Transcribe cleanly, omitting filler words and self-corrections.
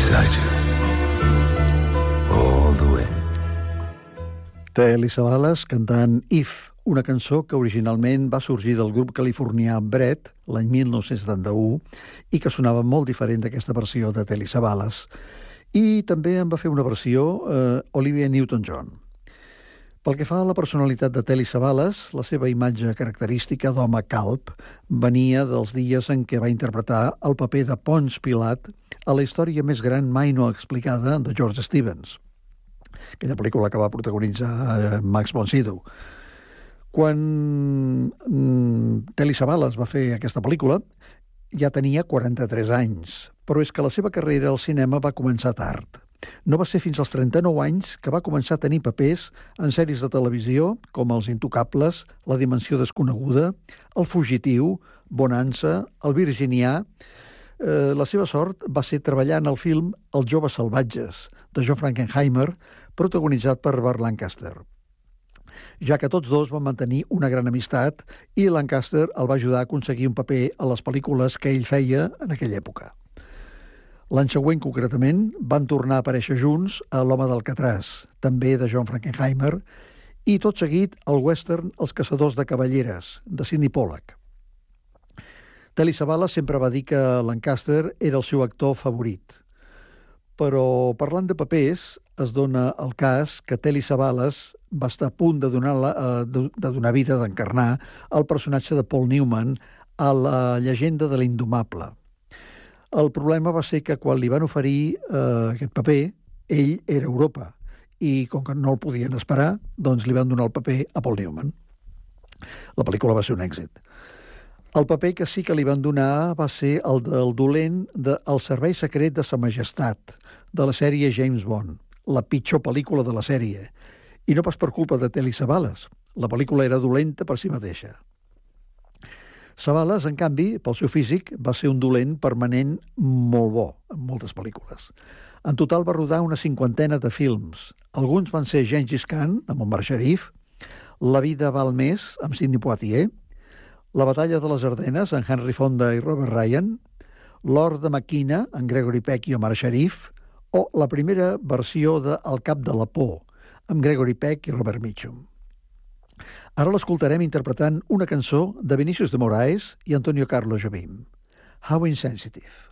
beside you. All the way. Té Elisa Bales cantant If, una cançó que originalment va sorgir del grup californià Bread l'any 1971 i que sonava molt diferent d'aquesta versió de Telly Savalas. I també en va fer una versió Olivia Newton-John. Pel que fa a la personalitat de Telly Savalas, la seva imatge característica d'home calb venia dels dies en què va interpretar el paper de Ponç Pilat a la història més gran mai no explicada de George Stevens, aquella pel·lícula que va protagonitzar Max von Sydow. Quan Telly Savalas va fer aquesta pel·lícula, ja tenia 43 anys, però és que la seva carrera al cinema va començar tard. No va ser fins als 39 anys que va començar a tenir papers en sèries de televisió com Els Intocables, La Dimensió Desconeguda, El Fugitiu, Bonanza, El Virginià. La seva sort va ser treballar en el film Els joves salvatges, de John Frankenheimer, protagonitzat per Burt Lancaster, ja que tots dos van mantenir una gran amistat i Lancaster el va ajudar a aconseguir un paper a les pel·lícules que ell feia en aquella època. L'any següent, concretament, van tornar a aparèixer junts a L'home d'Alcatraz, també de John Frankenheimer, i tot seguit el western Els caçadors de cavalleres, de Sidney Pollack. Telly Savalas sempre va dir que Lancaster era el seu actor favorit. Però, parlant de papers, es dona el cas que Telly Savalas va estar a punt de donar vida, d'encarnar el personatge de Paul Newman a La llegenda de l'Indomable. El problema va ser que quan li van oferir aquest paper, ell era a Europa, i com que no el podien esperar, doncs li van donar el paper a Paul Newman. La pel·lícula va ser un èxit. El paper que sí que li van donar va ser el del dolent de El servei secret de Sa Majestat, de la sèrie James Bond, la pitjor pel·lícula de la sèrie. I no pas per culpa de Telly Savalas. La pel·lícula era dolenta per si mateixa. Savalas, en canvi, pel seu físic, va ser un dolent permanent molt bo en moltes pel·lícules. En total va rodar una 50ena de films. Alguns van ser Gengis Khan, amb Omar Sharif, La vida val més, amb Sidney Poitier, La batalla de les Ardenes, amb Henry Fonda i Robert Ryan, L'or de Maquina, amb Gregory Peck i Omar Sharif, o la primera versió de El cap de la por, amb Gregory Peck i Robert Mitchum. Ara l'escoltarem interpretant una cançó de Vinícius de Moraes i Antonio Carlos Jobim, How Insensitive.